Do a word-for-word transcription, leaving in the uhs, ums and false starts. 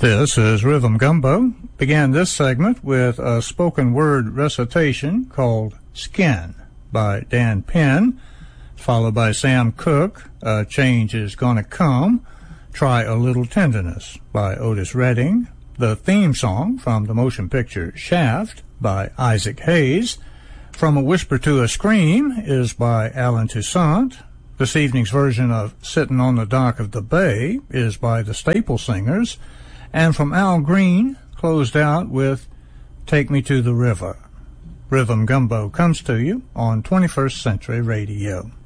This is Rhythm Gumbo. Began this segment with a spoken word recitation called Skin by Dan Penn, followed by Sam Cooke, A Change Is Gonna Come, Try a Little Tenderness by Otis Redding, the theme song from the motion picture Shaft by Isaac Hayes, From a Whisper to a Scream is by Alan Toussaint. This evening's version of Sittin' on the Dock of the Bay is by the Staple Singers, and from Al Green, closed out with Take Me to the River. Rhythm Gumbo comes to you on twenty-first Century Radio.